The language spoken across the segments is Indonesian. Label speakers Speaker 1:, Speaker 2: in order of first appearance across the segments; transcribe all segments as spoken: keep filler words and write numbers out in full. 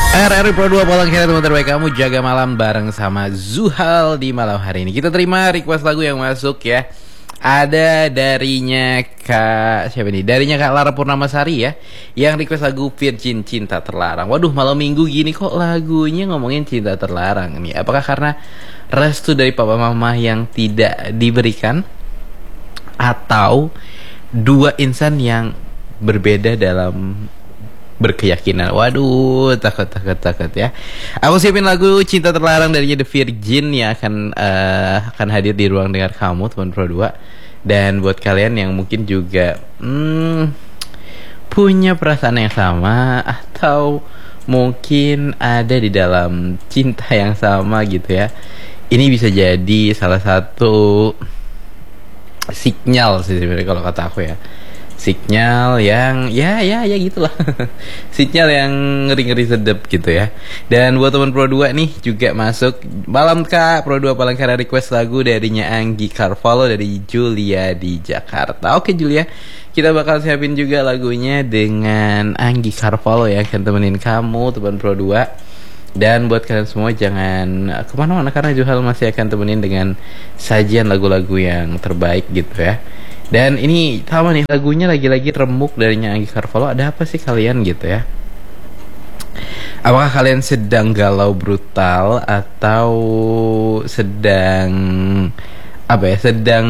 Speaker 1: R R I Pro dua Polang Kira, teman terbaik kamu, jaga malam bareng sama Zuhal di malam hari ini. Kita terima request lagu yang masuk ya. Ada darinya Kak siapa nih? Darinya Kak Lara Purnamasari ya, yang request lagu Virgin Cinta Terlarang. Waduh, malam minggu gini kok lagunya ngomongin cinta terlarang nih. Apakah karena restu dari papa mama yang tidak diberikan, atau dua insan yang berbeda dalam berkeyakinan? Waduh, takut takut takut ya. Aku siapin lagu Cinta Terlarang dari The Virgin yang akan uh, akan hadir di ruang dengar kamu, teman Pro dua. Dan buat kalian yang mungkin juga hmm, punya perasaan yang sama, atau mungkin ada di dalam cinta yang sama gitu ya, ini bisa jadi salah satu sinyal sih sebenarnya kalau kata aku ya. Sinyal yang ya ya ya gitulah. Sinyal yang ngeri-ngeri sedep gitu ya. Dan buat teman Pro dua nih juga masuk malam Kak Pro dua Palangkaraya request lagu darinya Anggi Carvalho dari Julia di Jakarta. Oke Julia, kita bakal siapin juga lagunya dengan Anggi Carvalho yang akan temenin kamu teman Pro dua. Dan buat kalian semua jangan kemana-mana, karena Juhal masih akan temenin dengan sajian lagu-lagu yang terbaik gitu ya. Dan ini sama nih lagunya lagi-lagi remuk darinya Anggi Carvalho. Ada apa sih kalian gitu ya? Apakah kalian sedang galau brutal, atau sedang apa ya? Sedang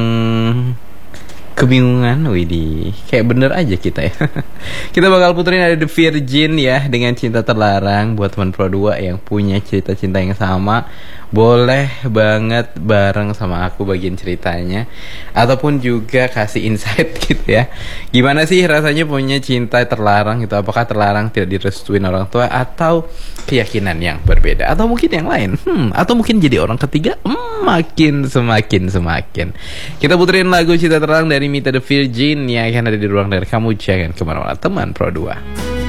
Speaker 1: kebingungan? Widih, kayak bener aja kita ya. Kita bakal puterin ada The Virgin ya dengan Cinta Terlarang. Buat teman Pro dua yang punya cerita cinta yang sama, boleh banget bareng sama aku bagian ceritanya, ataupun juga kasih insight gitu ya. Gimana sih rasanya punya cinta terlarang gitu? Apakah terlarang tidak direstuin orang tua, atau keyakinan yang berbeda, atau mungkin yang lain? Hmm, atau mungkin jadi orang ketiga? Hmm, makin semakin semakin. Kita puterin lagu Cinta Terlarang dari Mita The Virgin yang akan ada di ruang dengar kamu. Jangan kemana-mana teman Pro dua.